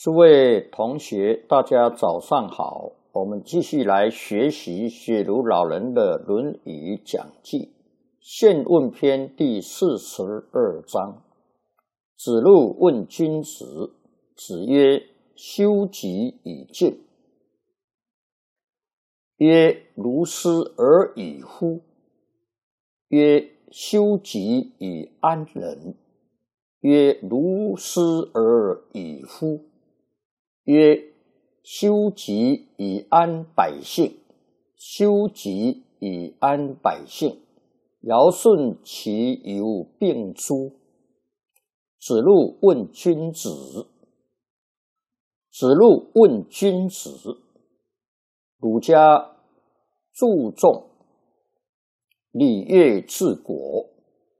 诸位同学，大家早上好。我们继续来学习雪庐老人的《论语》讲记，宪问篇第42章。子路问君子，子曰：修己以敬。曰：如斯而已乎？曰：修己以安人。曰：如斯而已乎？曰：修己以安百姓。修己以安百姓，尧舜其犹并诸？子路问君子。子路问君子。儒家注重礼乐治国，